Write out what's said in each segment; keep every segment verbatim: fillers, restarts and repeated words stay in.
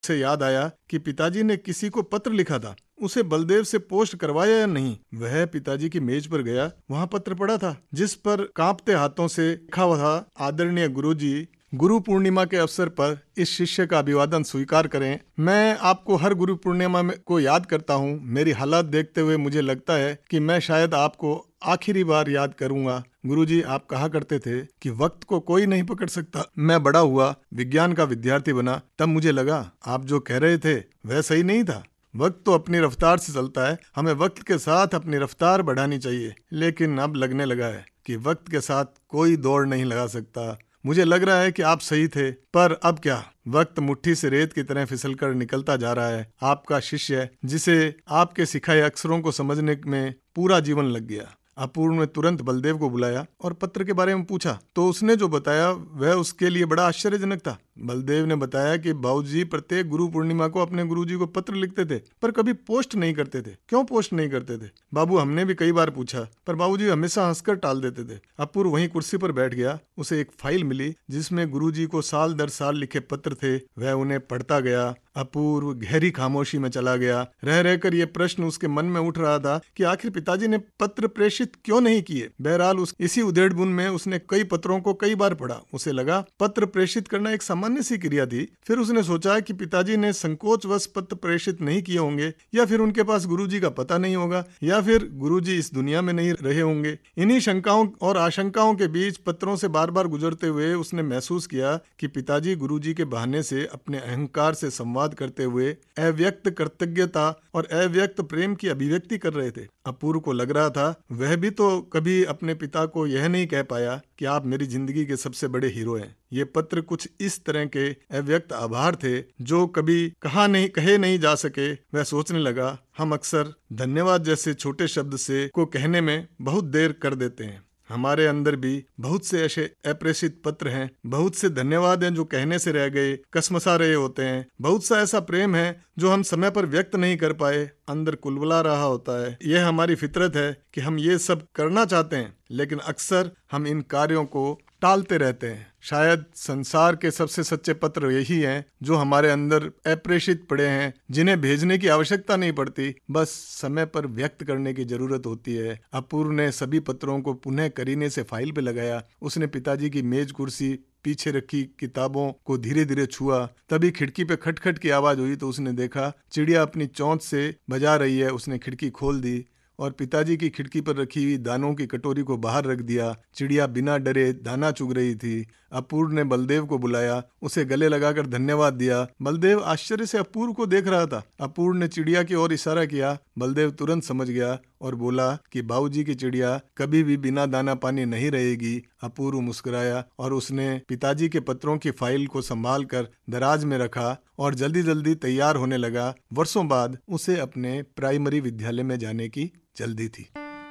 से याद आया कि पिताजी ने किसी को पत्र लिखा था, उसे बलदेव से पोस्ट करवाया या नहीं। वह पिताजी की मेज पर गया, वहां पत्र पड़ा था जिस पर कांपते हाथों से लिखा हुआ था, आदरणीय गुरुजी, गुरु पूर्णिमा के अवसर पर इस शिष्य का अभिवादन स्वीकार करें। मैं आपको हर गुरु पूर्णिमा में को याद करता हूँ। मेरी हालत देखते हुए मुझे लगता है कि मैं शायद आपको आखिरी बार याद करूंगा। गुरुजी, आप कहा करते थे कि वक्त को कोई नहीं पकड़ सकता। मैं बड़ा हुआ, विज्ञान का विद्यार्थी बना, तब मुझे लगा आप जो कह रहे थे वह सही नहीं था। वक्त तो अपनी रफ्तार से चलता है, हमें वक्त के साथ अपनी रफ्तार बढ़ानी चाहिए। लेकिन अब लगने लगा है कि वक्त के साथ कोई दौड़ नहीं लगा सकता। मुझे लग रहा है कि आप सही थे, पर अब क्या, वक्त मुट्ठी से रेत की तरह फिसल कर निकलता जा रहा है। आपका शिष्य, जिसे आपके सिखाए अक्षरों को समझने में पूरा जीवन लग गया। अपूर्व ने तुरंत बलदेव को बुलाया और पत्र के बारे में पूछा, तो उसने जो बताया वह उसके लिए बड़ा आश्चर्यजनक था। बलदेव ने बताया कि बाबूजी प्रत्येक गुरु पूर्णिमा को अपने गुरुजी को पत्र लिखते थे, पर कभी पोस्ट नहीं करते थे। क्यों पोस्ट नहीं करते थे बाबू? हमने भी कई बार पूछा, पर बाबूजी हमेशा हंसकर टाल देते थे। अपूर्व वहीं कुर्सी पर बैठ गया। उसे एक फाइल मिली जिसमें गुरुजी को साल दर साल लिखे पत्र थे। वह उन्हें पढ़ता गया। अपूर्व गहरी खामोशी में चला गया। रह रहकर ये प्रश्न उसके मन में उठ रहा था कि आखिर पिताजी ने पत्र प्रेषित क्यों नहीं किए। बहरहाल उस इसी उधेड़बुन में उसने कई पत्रों को कई बार पढ़ा। उसे लगा पत्र प्रेषित करना एक सामान्य सी क्रिया थी। फिर उसने सोचा कि पिताजी ने संकोचवश पत्र प्रेषित नहीं किए होंगे, या फिर उनके पास गुरुजी का पता नहीं होगा, या फिर गुरुजी इस दुनिया में नहीं रहे होंगे। इन्हीं शंकाओं और आशंकाओं के बीच पत्रों से बार बार गुजरते हुए उसने महसूस किया कि पिताजी गुरुजी के बहाने से अपने अहंकार से संवाद करते हुए अव्यक्त कृतज्ञता और अव्यक्त प्रेम की अभिव्यक्ति कर रहे थे। अपूर्व को लग रहा था वह भी तो कभी अपने पिता को यह नहीं कह पाया कि आप मेरी जिंदगी के सबसे बड़े हीरो हैं। ये पत्र कुछ इस तरह के अव्यक्त आभार थे जो कभी कहा नहीं कहे नहीं जा सके। वह सोचने लगा, हम अक्सर धन्यवाद जैसे छोटे शब्द से को कहने में बहुत देर कर देते हैं। हमारे अंदर भी बहुत से ऐसे अप्रेषित पत्र हैं, बहुत से धन्यवाद हैं जो कहने से रह गए, कसमसा रहे होते हैं। बहुत सा ऐसा प्रेम है जो हम समय पर व्यक्त नहीं कर पाए, अंदर कुलबुला रहा होता है। यह हमारी फितरत है कि हम ये सब करना चाहते हैं, लेकिन अक्सर हम इन कार्यों को टालते रहते हैं। शायद संसार के सबसे सच्चे पत्र यही हैं जो हमारे अंदर अप्रेषित पड़े हैं, जिन्हें भेजने की आवश्यकता नहीं पड़ती, बस समय पर व्यक्त करने की जरूरत होती है। अपूर्व ने सभी पत्रों को पुनः करीने से फाइल पे लगाया। उसने पिताजी की मेज कुर्सी, पीछे रखी किताबों को धीरे धीरे छुआ। तभी खिड़की पे खटखट की आवाज हुई तो उसने देखा चिड़िया अपनी चोंच से बजा रही है। उसने खिड़की खोल दी और पिताजी की खिड़की पर रखी हुई दानों की कटोरी को बाहर रख दिया। चिड़िया बिना डरे दाना चुग रही थी। अपूर्व ने बलदेव को बुलाया, उसे गले लगाकर धन्यवाद दिया। बलदेव आश्चर्य से अपूर्व को देख रहा था। अपूर्व ने चिड़िया की ओर इशारा किया। बलदेव तुरंत समझ गया और बोला कि बाबूजी की चिड़िया कभी भी बिना दाना पानी नहीं रहेगी। अपूर्व मुस्कुराया और उसने पिताजी के पत्रों की फाइल को संभाल कर दराज में रखा और जल्दी जल्दी तैयार होने लगा। वर्षों बाद उसे अपने प्राइमरी विद्यालय में जाने की जल्दी थी।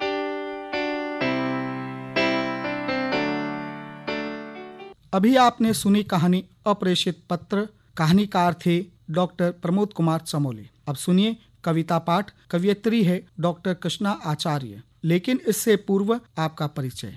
अभी आपने सुनी कहानी अप्रेषित पत्र। कहानीकार थे डॉक्टर प्रमोद कुमार चमोली। अब सुनिए कविता पाठ। कवियत्री है डॉक्टर कृष्णा आचार्य। लेकिन इससे पूर्व आपका परिचय।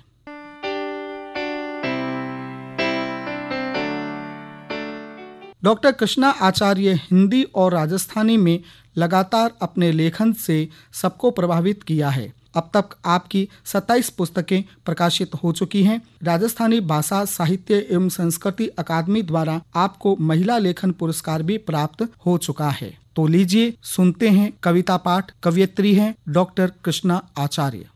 डॉक्टर कृष्णा आचार्य हिंदी और राजस्थानी में लगातार अपने लेखन से सबको प्रभावित किया है। अब तक आपकी सत्ताईस पुस्तकें प्रकाशित हो चुकी हैं। राजस्थानी भाषा साहित्य एवं संस्कृति अकादमी द्वारा आपको महिला लेखन पुरस्कार भी प्राप्त हो चुका है। तो लीजिए सुनते हैं कविता पाठ। कवियत्री हैं डॉक्टर कृष्णा आचार्य।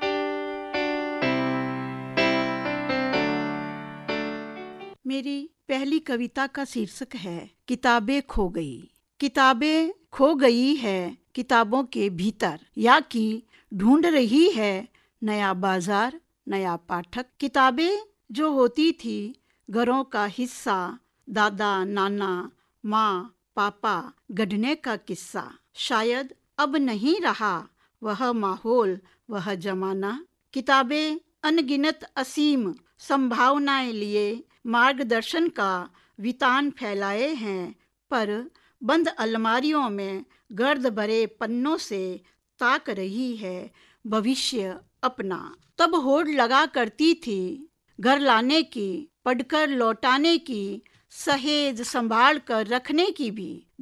मेरी पहली कविता का शीर्षक है किताबें खो गई। किताबें खो गई है किताबों के भीतर, या कि ढूंढ रही है नया बाजार नया पाठक। किताबें जो होती थी घरों का हिस्सा, दादा नाना माँ पापा गढ़ने का किस्सा, शायद अब नहीं रहा वह माहौल वह जमाना। किताबें अनगिनत असीम संभावनाएं लिए मार्गदर्शन का वितान फैलाए हैं, पर बंद अलमारियों में गर्द भरे पन्नों से ताक रही है भविष्य अपना। तब होड़ लगा करती थी घर लाने की, पढ़कर लौटाने की, सहेज संभाल कर रखने की भी